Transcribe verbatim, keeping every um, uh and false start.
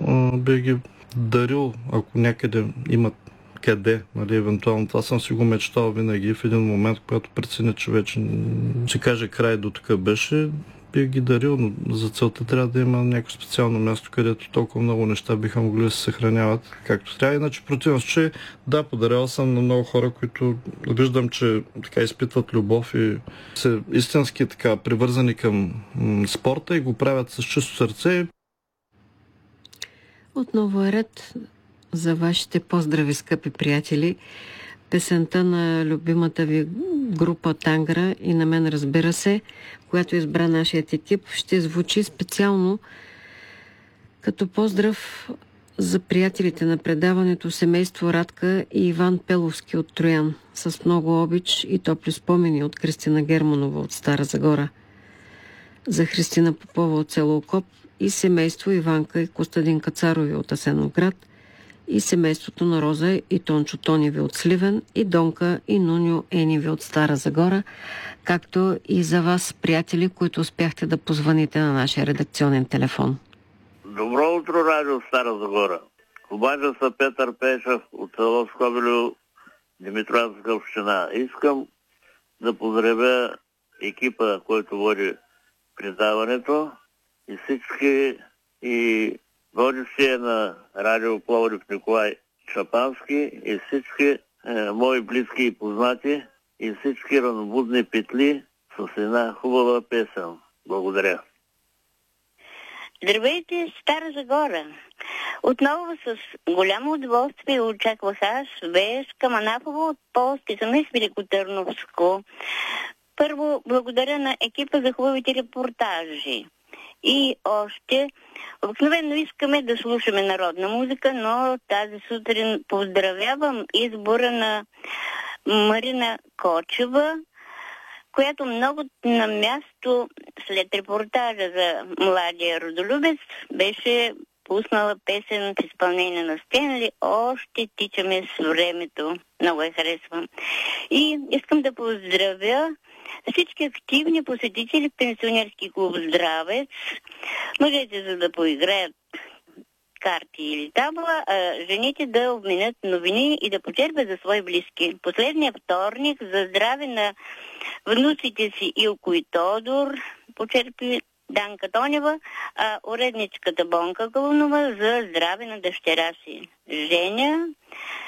а, би ги дарил, ако някъде имат къде, нали, евентуално. Това съм си го мечтал винаги. В един момент, когато преценя, че вече ще каже край до тук беше, би ги дарил, но за целта трябва да има някакво специално място, където толкова много неща биха могли да се съхраняват както трябва. Иначе противно, че да, подарял съм на много хора, които виждам, че така изпитват любов и са истински така привързани към м- спорта и го правят с чисто сърце. Отново е ред за вашите поздрави, скъпи приятели. Песента на любимата ви група Тангра и на мен, разбира се, която избра нашият екип, ще звучи специално като поздрав за приятелите на предаването семейство Радка и Иван Пеловски от Троян, с много обич и топли спомени от Кристина Германова от Стара Загора, за Христина Попова от село Окоп и семейство Иванка и Костадин Кацарови от Асеновград, и семейството на Роза и Тончо Тониви от Сливен, и Донка и Нуньо Ениви от Стара Загора, както и за вас, приятели, които успяхте да позвоните на нашия редакционен телефон. Добро утро, радио Стара Загора. Обажда се Петър Пешев от село Скобелево, Димитровска община. Искам да поздравя екипа, който води предаването, и всички, и водещия на радио Пловдив Николай Шапански, и всички е, мои близки и познати, и всички ранобудни петли с една хубава песен. Благодаря. Здравейте, Стара Загора! Отново с голямо удоволствие очаквах аз, Веска Манафова от Полски замес Великотърновско. Първо, благодаря на екипа за хубавите репортажи. И още, обикновено искаме да слушаме народна музика, но тази сутрин поздравявам избора на Марина Кочева, която много на място след репортажа за младия родолюбец беше пуснала песен в изпълнение на Стенли "Още тичаме с времето". Много я харесвам. И искам да поздравя всички активни посетители в пенсионерски клуб Здравец. Мъжете, за да поиграят карти или табла, а жените да обменят новини и да почерпят за свои близки. Последния вторник за здраве на внуците си Илко и Тодор почерпи Данка Тонева, а уредничката Бонка Галунова за здраве на дъщеря си Женя.